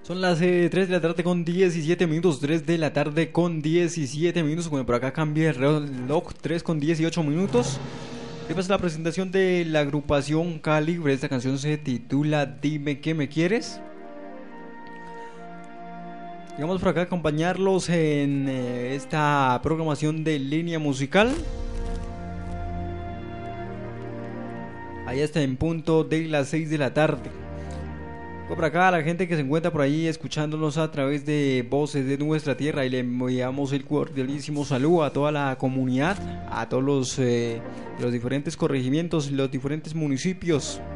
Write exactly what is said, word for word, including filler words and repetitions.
Son las eh, tres de la tarde con diecisiete minutos, tres de la tarde con diecisiete minutos. Bueno, por acá cambia el reloj, tres con dieciocho minutos. Y pasa la presentación de la agrupación Calibre. Esta canción se titula Dime que me quieres. Y vamos por acá a acompañarlos en eh, esta programación de línea musical. Allá está en punto de las seis de la tarde. Por acá a la gente que se encuentra por ahí escuchándonos a través de Voces de Nuestra Tierra, y le enviamos el cordialísimo saludo a toda la comunidad, a todos los, eh, los diferentes corregimientos, los diferentes municipios